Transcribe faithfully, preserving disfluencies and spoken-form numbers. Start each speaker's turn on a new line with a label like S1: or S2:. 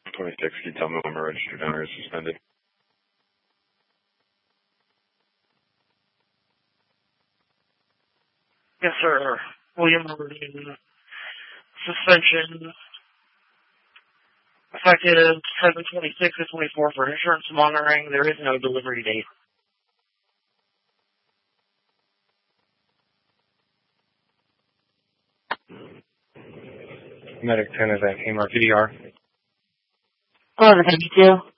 S1: twenty-six, can you tell me when my registered owner is suspended?
S2: Yes, sir. William Meridian. Suspension effective seven twenty-six to twenty-four for insurance monitoring. There is no delivery date.
S3: Medic ten is at Kmart P D R.
S4: eleven fifty-two.